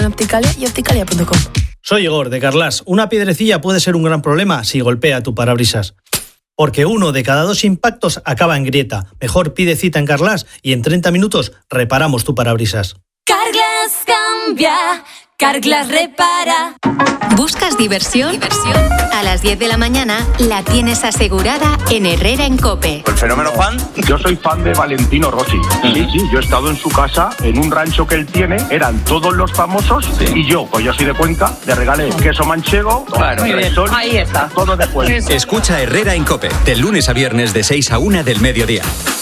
Opticalia y opticalia.com. Soy Igor, de Carglass. Una piedrecilla puede ser un gran problema si golpea tu parabrisas. Porque 1 de cada 2 impactos acaba en grieta. Mejor pide cita en Carglass y en 30 minutos reparamos tu parabrisas. Carglass cambia, Carglass repara. ¿Buscas diversión? A las 10 de la mañana la tienes asegurada en Herrera en COPE. ¿El fenómeno fan? Yo soy fan de Valentino Rossi. Sí, yo he estado en su casa, en un rancho que él tiene, eran todos los famosos, y yo soy de Cuenca, le regalé queso manchego, resol, ahí está, todo de Cuenca. Escucha Herrera en COPE, de lunes a viernes de 6 a 1 del mediodía.